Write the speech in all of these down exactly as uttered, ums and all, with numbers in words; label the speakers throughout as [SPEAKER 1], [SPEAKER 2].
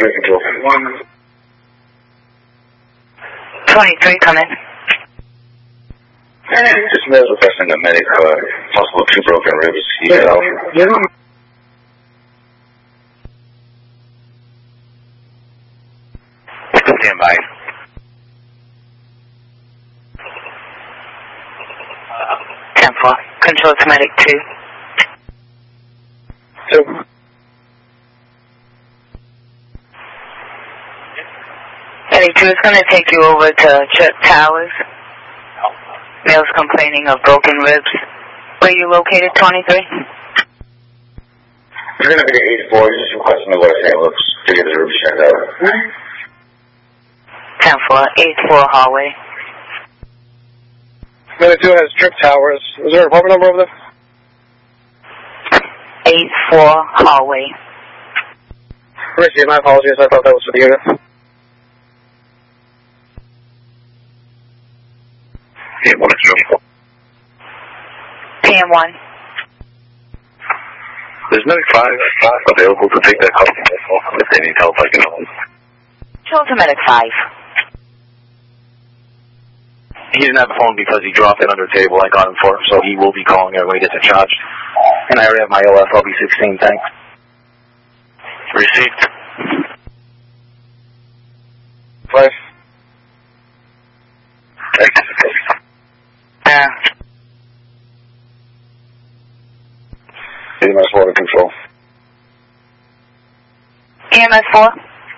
[SPEAKER 1] twenty-three control.
[SPEAKER 2] twenty-three, come in.
[SPEAKER 1] Just Mills requesting a medic, uh, possible two broken ribs. You get out. Stand by.
[SPEAKER 2] ten four, control to medic two.
[SPEAKER 1] Two.
[SPEAKER 2] Medic two is going to take you over to Trip Towers. Mills complaining of broken ribs. Where you located, twenty-three?
[SPEAKER 1] It's going to be the eight four. He's just requesting to go to Saint Luke's to get his ribs checked out.
[SPEAKER 2] ten four, eight four hallway.
[SPEAKER 3] Medic two has Trip Towers. Is there an apartment number over there?
[SPEAKER 2] eight four hallway.
[SPEAKER 3] Richie, my apologies. I thought that was for the unit.
[SPEAKER 1] P M one is true.
[SPEAKER 2] P M one.
[SPEAKER 1] There's medic five available to take that call. If they need help, I can help.
[SPEAKER 2] Control to medic five.
[SPEAKER 1] He didn't have a phone because he dropped it under the table. I got him for him, so he will be calling it when he gets it charged. And I already have my O F L B sixteen, thanks. Received.
[SPEAKER 3] Five.
[SPEAKER 2] Yeah.
[SPEAKER 1] E M S water control.
[SPEAKER 2] E M S four?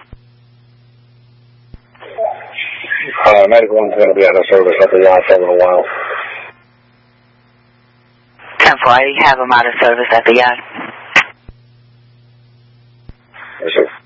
[SPEAKER 1] Uh, medic one's going to be out of service at the yard for a little while.
[SPEAKER 2] ten four, I have him out of service at the yard.
[SPEAKER 1] Yes, sir.